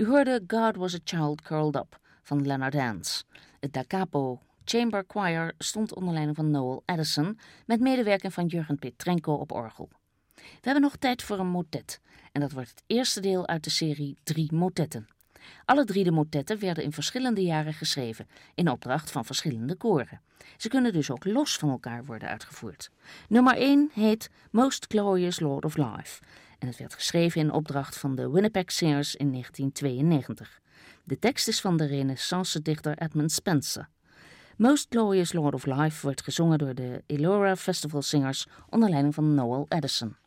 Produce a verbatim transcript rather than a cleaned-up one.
U hoorde God Was a Child Curled Up van Leonard Hans. Het Da Capo Chamber Choir stond onder leiding van Noel Addison met medewerking van Jurgen Petrenko op orgel. We hebben nog tijd voor een motet en dat wordt het eerste deel uit de serie Drie Motetten. Alle drie de motetten werden in verschillende jaren geschreven, in opdracht van verschillende koren. Ze kunnen dus ook los van elkaar worden uitgevoerd. Nummer één heet Most Glorious Lord of Life en het werd geschreven in opdracht van de Winnipeg Singers in negentien tweeënnegentig. De tekst is van de renaissance-dichter Edmund Spenser. Most Glorious Lord of Life wordt gezongen door de Elora Festival Singers onder leiding van Noel Addison.